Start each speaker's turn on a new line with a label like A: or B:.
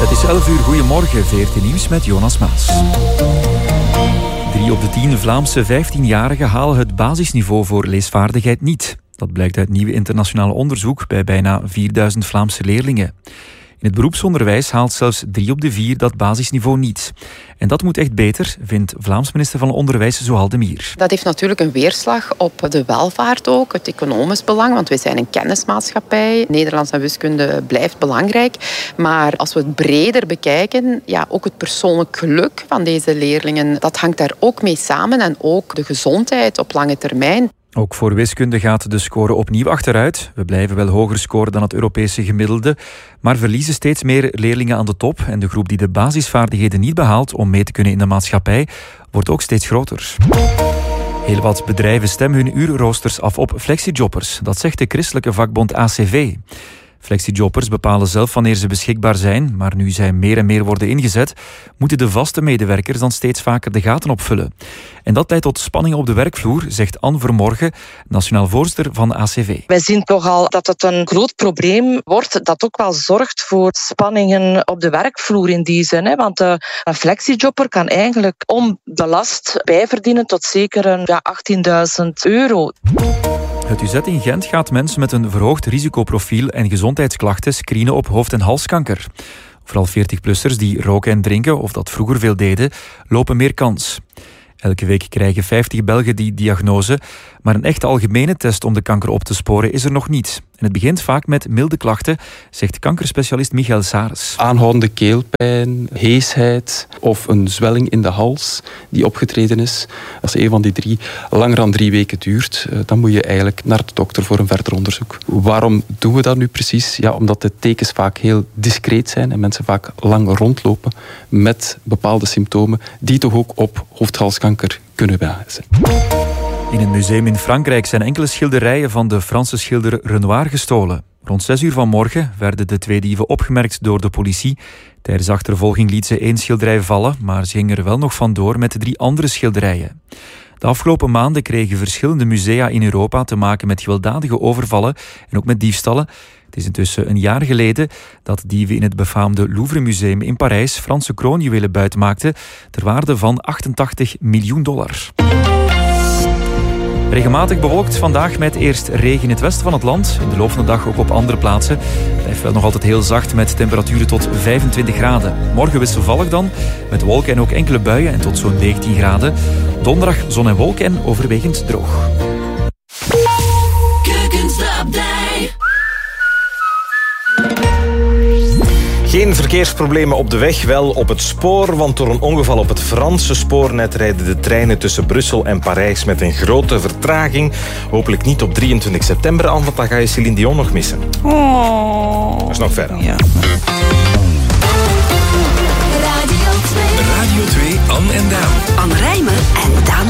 A: Het is 11 uur, goedemorgen, VRT Nieuws met Jonas Maas. 3 op de 10 Vlaamse 15-jarigen halen het basisniveau voor leesvaardigheid niet. Dat blijkt uit nieuw internationaal onderzoek bij bijna 4000 Vlaamse leerlingen. In het beroepsonderwijs haalt zelfs 3 op de 4 dat basisniveau niet. En dat moet echt beter, vindt Vlaams minister van Onderwijs Zohal de Mier.
B: Dat heeft natuurlijk een weerslag op de welvaart ook, het economisch belang, want wij zijn een kennismaatschappij. Nederlands en wiskunde blijft belangrijk. Maar als we het breder bekijken, ook het persoonlijk geluk van deze leerlingen, dat hangt daar ook mee samen en ook de gezondheid op lange termijn.
A: Ook voor wiskunde gaat de score opnieuw achteruit. We blijven wel hoger scoren dan het Europese gemiddelde, maar verliezen steeds meer leerlingen aan de top. En de groep die de basisvaardigheden niet behaalt om mee te kunnen in de maatschappij, wordt ook steeds groter. Heel wat bedrijven stemmen hun uurroosters af op flexijobbers. Dat zegt de christelijke vakbond ACV. Flexijobbers bepalen zelf wanneer ze beschikbaar zijn, maar nu zij meer en meer worden ingezet, moeten de vaste medewerkers dan steeds vaker de gaten opvullen. En dat leidt tot spanningen op de werkvloer, zegt Anne Vermorgen, nationaal voorzitter van de ACV.
C: Wij zien toch al dat het een groot probleem wordt, dat ook wel zorgt voor spanningen op de werkvloer in die zin. Want een flexijobber kan eigenlijk onbelast bijverdienen tot zeker €18.000.
A: Het UZ in Gent gaat mensen met een verhoogd risicoprofiel en gezondheidsklachten screenen op hoofd- en halskanker. Vooral 40-plussers die roken en drinken, of dat vroeger veel deden, lopen meer kans. Elke week krijgen 50 Belgen die diagnose, maar een echte algemene test om de kanker op te sporen is er nog niet. En het begint vaak met milde klachten, zegt kankerspecialist Michael Sares.
D: Aanhoudende keelpijn, heesheid of een zwelling in de hals die opgetreden is. Als een van die 3 langer dan 3 weken duurt, dan moet je eigenlijk naar de dokter voor een verder onderzoek. Waarom doen we dat nu precies? Ja, omdat de tekens vaak heel discreet zijn en mensen vaak lang rondlopen met bepaalde symptomen die toch ook op hoofd-halskanker kunnen wijzen.
A: In een museum in Frankrijk zijn enkele schilderijen van de Franse schilder Renoir gestolen. Rond 6 uur vanmorgen werden de 2 dieven opgemerkt door de politie. Tijdens achtervolging liet ze 1 schilderij vallen, maar ze gingen er wel nog vandoor met de 3 andere schilderijen. De afgelopen maanden kregen verschillende musea in Europa te maken met gewelddadige overvallen en ook met diefstallen. Het is intussen een jaar geleden dat dieven in het befaamde Louvre Museum in Parijs Franse kroonjuwelen buitmaakten ter waarde van $88 miljoen. Regelmatig bewolkt vandaag met eerst regen in het westen van het land. In de loop van de dag ook op andere plaatsen. Het blijft wel nog altijd heel zacht met temperaturen tot 25 graden. Morgen wisselvallig dan, met wolken en ook enkele buien en tot zo'n 19 graden. Donderdag zon en wolken en overwegend droog.
E: Geen verkeersproblemen op de weg, wel op het spoor, want door een ongeval op het Franse spoornet rijden de treinen tussen Brussel en Parijs met een grote vertraging. Hopelijk niet op 23 september aan, want dan ga je Céline Dion nog missen.
F: Oh.
E: Dat is nog ver aan.
F: Ja.